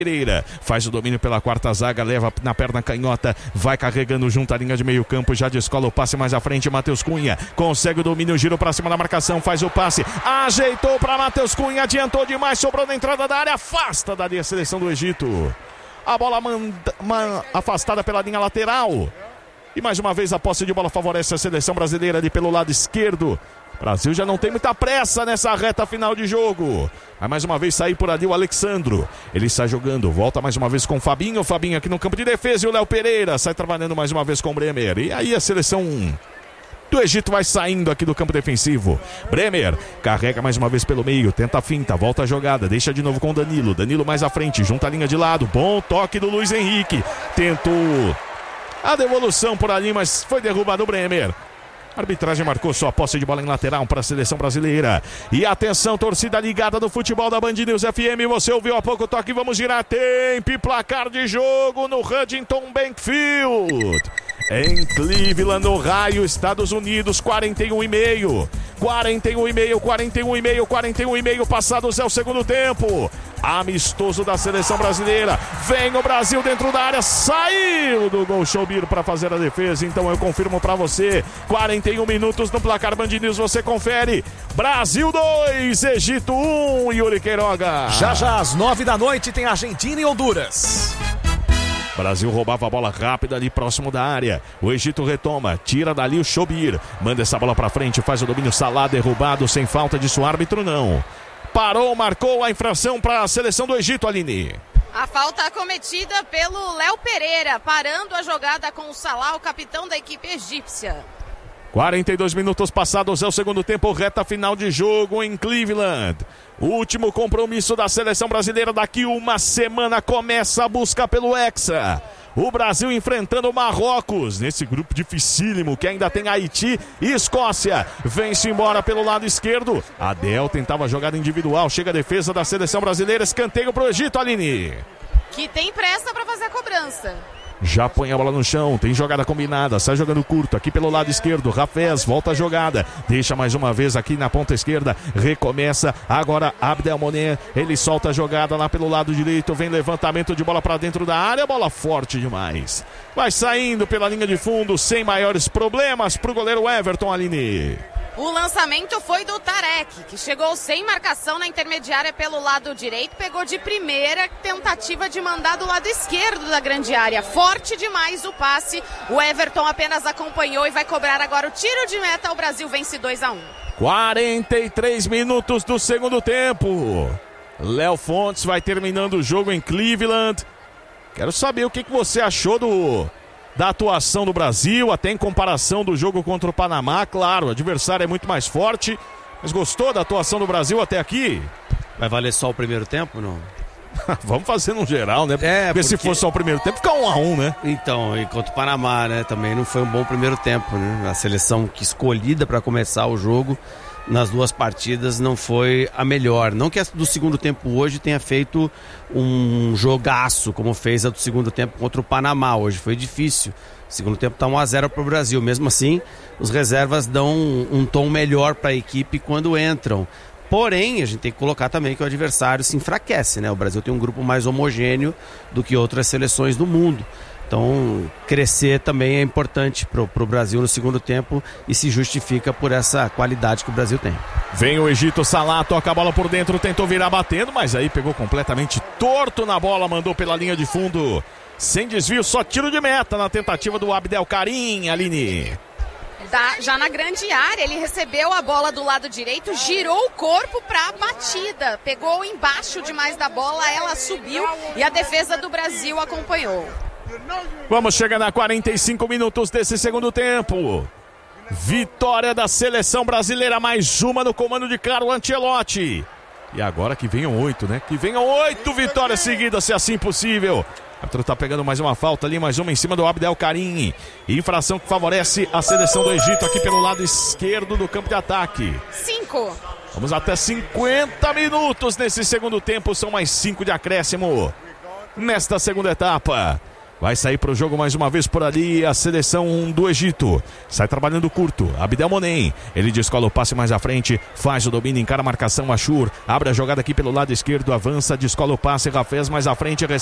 Pereira faz o domínio pela quarta zaga, leva na perna canhota, vai carregando junto à linha de meio campo, já descola o passe mais à frente, Matheus Cunha consegue o domínio, giro pra cima da marcação, faz o passe, ajeitou pra Matheus Cunha, adiantou demais, sobrou na entrada da área, afasta da seleção do Egito. A bola afastada pela linha lateral. E mais uma vez a posse de bola favorece a seleção brasileira ali pelo lado esquerdo. O Brasil já não tem muita pressa nessa reta final de jogo. Vai mais uma vez sair por ali o Alexandro. Ele sai jogando, volta mais uma vez com o Fabinho. O Fabinho aqui no campo de defesa e o Léo Pereira sai trabalhando mais uma vez com o Bremer. E aí a seleção do Egito vai saindo aqui do campo defensivo. Bremer carrega mais uma vez pelo meio, tenta a finta, volta a jogada, deixa de novo com o Danilo. Danilo mais à frente, junta a linha de lado. Bom toque do Luiz Henrique. Tentou a devolução por ali, mas foi derrubado o Bremer. A arbitragem marcou sua posse de bola em lateral para a seleção brasileira. E atenção, torcida ligada do futebol da Band News FM. Você ouviu há pouco o toque, vamos girar tempo e placar de jogo no Huntington Bank Field. Em Cleveland, Ohio, Estados Unidos, 41,5. 41,5, passados é o segundo tempo. Amistoso da seleção brasileira. Vem o Brasil dentro da área, saiu do gol Showbir para fazer a defesa. Então eu confirmo para você, 41 minutos no placar Band News, você confere. Brasil 2, Egito 1, Yuri Queiroga. Já às 9 da noite tem Argentina e Honduras. Brasil roubava a bola rápida ali próximo da área. O Egito retoma, tira dali o Showbir, manda essa bola pra frente, faz o domínio, Salah derrubado, sem falta disso, árbitro não. Parou, marcou a infração para a seleção do Egito, Aline. A falta cometida pelo Léo Pereira, parando a jogada com o Salah, o capitão da equipe egípcia. 42 minutos passados é o segundo tempo, reta final de jogo em Cleveland. O último compromisso da seleção brasileira, daqui uma semana começa a busca pelo Hexa. O Brasil enfrentando o Marrocos, nesse grupo dificílimo que ainda tem Haiti e Escócia. Vem-se embora pelo lado esquerdo. Adel tentava jogada individual, chega a defesa da seleção brasileira, escanteio pro Egito, Aline. Que tem pressa para fazer a cobrança. Já põe a bola no chão, tem jogada combinada, sai jogando curto aqui pelo lado esquerdo, Rafez volta a jogada, deixa mais uma vez aqui na ponta esquerda, recomeça, agora Abdelmonem, ele solta a jogada lá pelo lado direito, vem levantamento de bola para dentro da área, bola forte demais, vai saindo pela linha de fundo, sem maiores problemas pro goleiro Everton, Aline. O lançamento foi do Tarek, que chegou sem marcação na intermediária pelo lado direito, pegou de primeira, tentativa de mandar do lado esquerdo da grande área. Forte demais o passe, o Everton apenas acompanhou e vai cobrar agora o tiro de meta. O Brasil vence 2-1. 43 minutos do segundo tempo. Léo Fontes vai terminando o jogo em Cleveland. Quero saber o que você achou da atuação do Brasil, até em comparação do jogo contra o Panamá. Claro, o adversário é muito mais forte, mas gostou da atuação do Brasil até aqui? Vai valer só o primeiro tempo, não? Vamos fazer no geral, né? Porque se fosse só o primeiro tempo, fica 1-1, né? Então, e contra o Panamá, né? Também não foi um bom primeiro tempo, né? A seleção que escolhida para começar o jogo nas duas partidas não foi a melhor. Não que a do segundo tempo hoje tenha feito um jogaço como fez a do segundo tempo contra o Panamá. Hoje foi difícil. O segundo tempo está 1-0 para o Brasil. Mesmo assim, os reservas dão um tom melhor para a equipe quando entram. Porém, a gente tem que colocar também que o adversário se enfraquece, né? O Brasil tem um grupo mais homogêneo do que outras seleções do mundo. Então, crescer também é importante para o Brasil no segundo tempo e se justifica por essa qualidade que o Brasil tem. Vem o Egito, Salah toca a bola por dentro, tentou virar batendo, mas aí pegou completamente torto na bola, mandou pela linha de fundo. Sem desvio, só tiro de meta na tentativa do Abdelkarim, Aline. Já na grande área, ele recebeu a bola do lado direito, girou o corpo para a batida, pegou embaixo demais da bola, ela subiu e a defesa do Brasil acompanhou. Vamos chegando a 45 minutos desse segundo tempo. Vitória da seleção brasileira, mais uma no comando de Carlo Ancelotti. E agora que venham 8, né? Que venham 8 vitórias seguidas, se assim possível. O árbitro tá pegando mais uma falta ali, mais uma em cima do Abdelkarim. Infração que favorece a seleção do Egito aqui pelo lado esquerdo do campo de ataque. 5. Vamos até 50 minutos nesse segundo tempo, são mais 5 de acréscimo. Nesta segunda etapa, Vai sair para o jogo mais uma vez por ali a seleção do Egito. Sai trabalhando curto. Abdelmonem. Ele descola o passe mais à frente. Faz o domínio, encara a marcação. Ashur. Abre a jogada aqui pelo lado esquerdo. Avança, descola o passe. Rafez mais à frente.